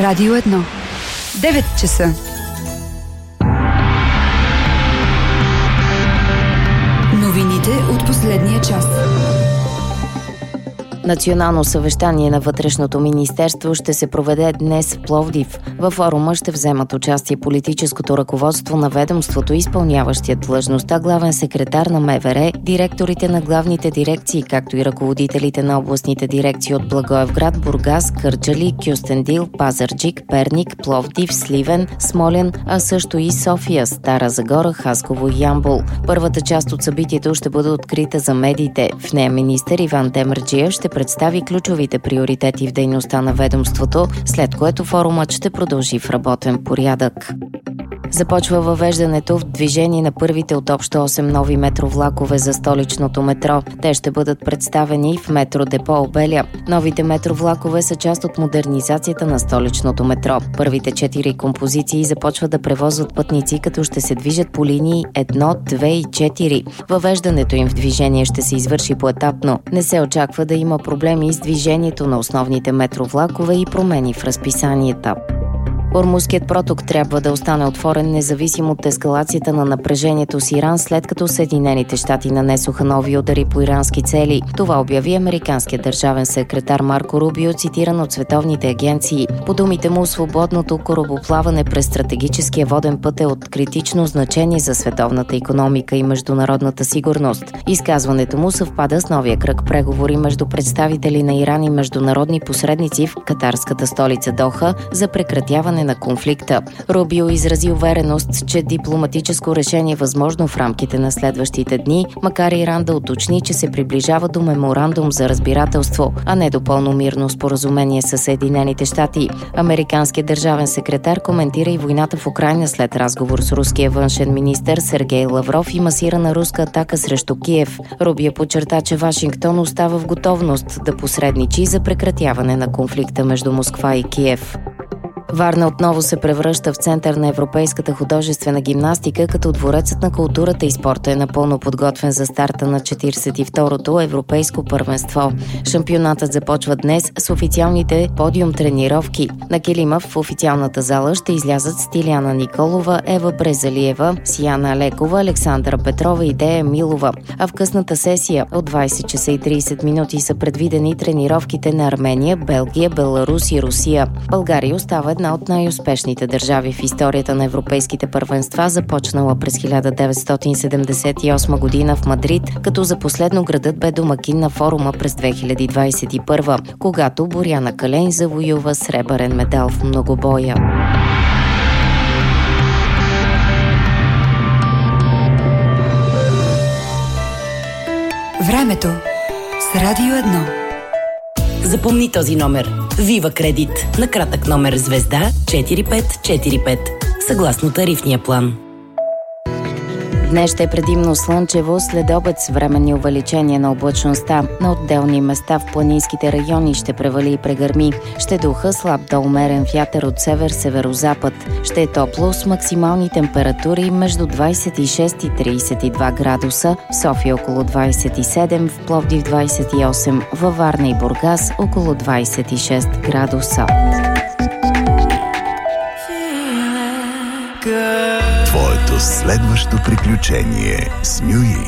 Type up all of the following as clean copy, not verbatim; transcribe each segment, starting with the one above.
Радио 1. 9 часа. Новините от последния час. Национално съвещание на Вътрешното министерство ще се проведе днес в Пловдив. Във форума ще вземат участие политическото ръководство на ведомството, изпълняващият длъжността главен секретар на МВР, директорите на главните дирекции, както и ръководителите на областните дирекции от Благоевград, Бургас, Кърджали, Кюстендил, Пазарджик, Перник, Пловдив, Сливен, Смолян, а също и София, Стара Загора, Хасково и Ямбол. Първата част от събитието ще бъде открита за медиите. В нея министър Иван Демерджиев ще представи ключовите приоритети в дейността на ведомството, след което форумът ще продължи в работен порядък. Започва въвеждането в движение на първите от общо 8 нови метровлакове за столичното метро. Те ще бъдат представени в метродепо Обеля. Новите метровлакове са част от модернизацията на столичното метро. Първите 4 композиции започват да превозват пътници, като ще се движат по линии 1, 2 и 4. Въвеждането им в движение ще се извърши поетапно. Не се очаква да има проблеми с движението на основните метровлакове и промени в разписанията. Ормузският проток трябва да остане отворен независимо от ескалацията на напрежението с Иран, след като Съединените щати нанесоха нови удари по ирански цели. Това обяви американският държавен секретар Марко Рубио, цитиран от световните агенции. По думите му, свободното корабоплаване през стратегическия воден път е от критично значение за световната икономика и международната сигурност. Изказването му съвпада с новия кръг преговори между представители на Иран и международни посредници в катарската столица Доха за прекратяване на конфликта. Рубио изрази увереност, че дипломатическо решение е възможно в рамките на следващите дни, макар Иран да уточни, че се приближава до меморандум за разбирателство, а не до пълно мирно споразумение с Съединените щати. Американският държавен секретар коментира и войната в Украйна след разговор с руския външен министър Сергей Лавров и масирана руска атака срещу Киев. Рубио подчерта, че Вашингтон остава в готовност да посредничи за прекратяване на конфликта между Москва и Киев. Варна отново се превръща в център на европейската художествена гимнастика, като дворецът на културата и спорта е напълно подготвен за старта на 42-то европейско първенство. Шампионатът започва днес с официалните подиум тренировки. На килима в официалната зала ще излязат Стиляна Николова, Ева Брезалиева, Сияна Лекова, Александра Петрова и Дея Милова. А в късната сесия от 20 часа и 30 минути са предвидени тренировките на Армения, Белгия, Беларус и Русия. България остава една от най-успешните държави в историята на европейските първенства, започнала през 1978 година в Мадрид, като за последно градът бе домакин на форума през 2021, когато Боряна Калейн завоюва сребърен медал в многобоя. Времето с Радио 1. Запомни този номер. Вива Кредит. На кратък номер звезда 4545. Съгласно тарифния план. Днес ще е предимно слънчево, след обед с временни увеличения на облачността. На отделни места в планинските райони ще превали и прегърми. Ще духа слаб до умерен вятър от север-северозапад. Ще е топло с максимални температури между 26 и 32 градуса, в София около 27, в Пловдив 28, във Варна и Бургас около 26 градуса. Твоето следващо приключение с Нюи.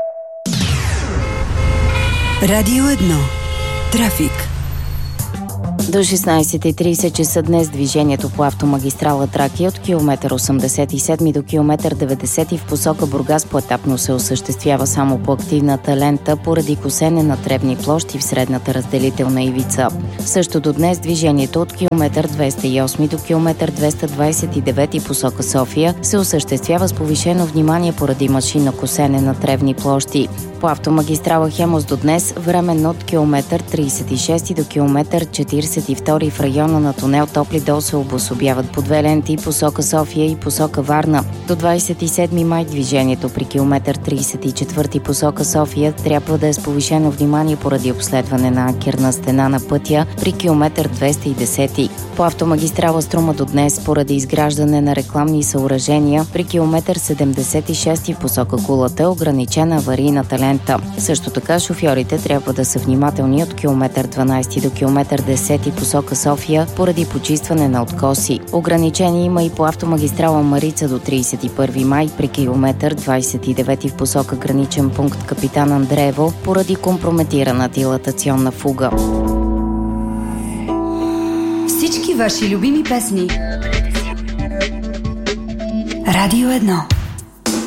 Радио 1. Трафик. До 16:30 часа днес движението по автомагистрала Тракия от километър 87 до километър 90 в посока Бургас поетапно се осъществява само по активната лента поради косене на тревни площи в средната разделителна ивица. Също до днес движението от километър 208 до километър 229 посока София се осъществява с повишено внимание поради машинно косене на тревни площи. По автомагистрала Хемус до днес временно от километър 36 до километър 42 в района на тунел Топли дол се обособяват по две ленти посока София и посока Варна. До 27 май движението при километър 34 посока София трябва да е с повишено внимание поради обследване на анкерна стена на пътя при километър 210. По автомагистрала Струма до днес поради изграждане на рекламни съоръжения при километър 76 посока Кулата е ограничена аварийната лента. Също така шофьорите трябва да са внимателни от километър 12 до километър 10 в посока София поради почистване на откоси. Ограничение има и по автомагистрала Марица до 31 май при километър 29 в посока граничен пункт Капитан Андреево поради компрометирана дилатационна фуга. Всички ваши любими песни. Радио 1.